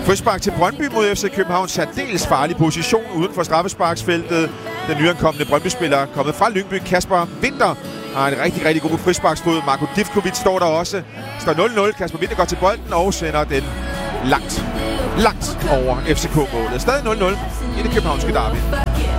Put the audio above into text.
Frispark til Brøndby mod FC København. Særdeles farlig position uden for straffesparksfeltet. Den nyankomne Brøndby-spiller kommet fra Lyngby, Kasper Winter, har en rigtig, rigtig god frisparksfod. Marko Divkovic står der også. Står 0-0. Kasper Winter går til bolden og sender den langt over FCK-målet. Stadig 0-0 i det københavnske derby.